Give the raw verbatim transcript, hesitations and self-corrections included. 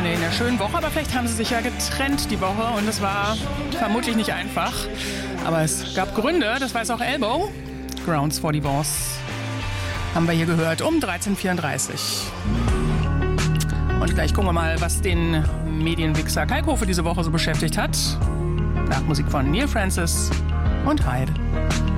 in der schönen Woche, aber vielleicht haben sie sich ja getrennt die Woche und es war vermutlich nicht einfach. Aber es gab Gründe, das weiß auch Elbow. Grounds for Divorce haben wir hier gehört um dreizehn Uhr vierunddreißig. Und gleich gucken wir mal, was den Medienwichser Kalkofe diese Woche so beschäftigt hat. Nach Musik von Neil Francis und Hyde.